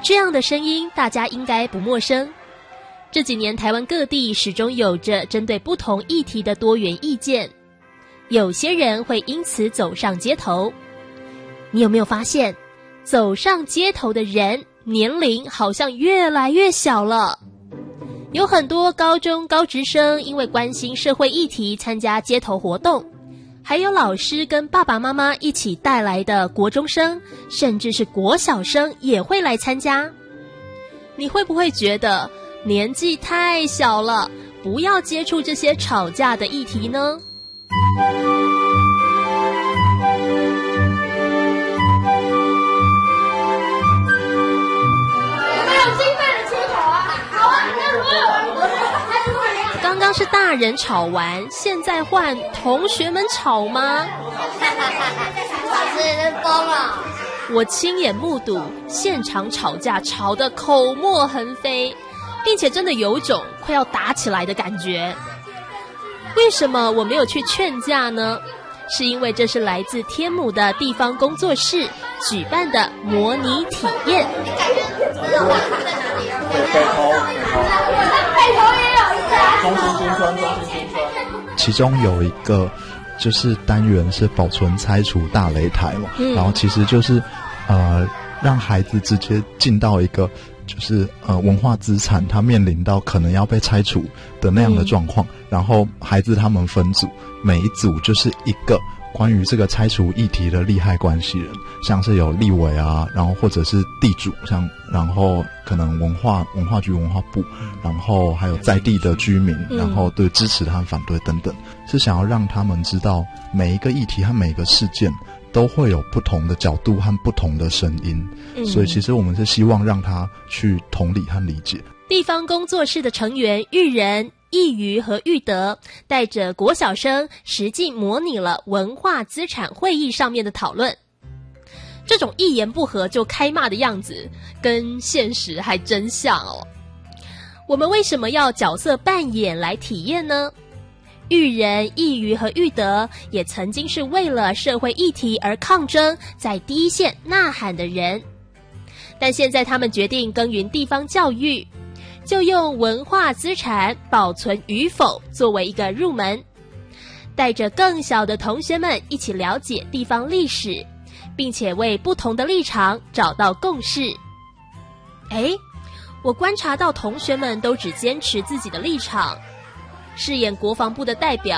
这样的声音大家应该不陌生。这几年台湾各地始终有着针对不同议题的多元意见，有些人会因此走上街头。你有没有发现，走上街头的人年龄好像越来越小了？有很多高中高职生因为关心社会议题参加街头活动，还有老师跟爸爸妈妈一起带来的国中生，甚至是国小生也会来参加。你会不会觉得年纪太小了，不要接触这些吵架的议题呢？刚刚是大人吵完，现在换同学们吵吗？ 老师真疯了！ 我亲眼目睹现场吵架，吵得口沫横飞，并且真的有种快要打起来的感觉。为什么我没有去劝架呢？是因为这是来自天母的地方工作室举办的模拟体验。 其中有一个就是单元是保存拆除大擂台嘛，然后其实就是让孩子直接进到一个就是文化资产它面临到可能要被拆除的那样的状况，然后孩子他们分组，每一组就是一个关于这个拆除议题的利害关系人，像是有立委啊，然后或者是地主，然后可能文化局文化部，然后还有在地的居民，然后对支持和反对等等，是想要让他们知道每一个议题和每一个事件都会有不同的角度和不同的声音，所以其实我们是希望让他去同理和理解。 地方工作室的成员育人、义瑜和育德带着国小生实际模拟了文化资产会议上面的讨论。这种一言不合就开骂的样子，跟现实还真像哦。我们为什么要角色扮演来体验呢？育人、义瑜和育德也曾经是为了社会议题而抗争，在第一线呐喊的人，但现在他们决定耕耘地方教育，就用文化资产保存与否作为一个入门，带着更小的同学们一起了解地方历史，并且为不同的立场找到共识。我观察到同学们都只坚持自己的立场。饰演国防部的代表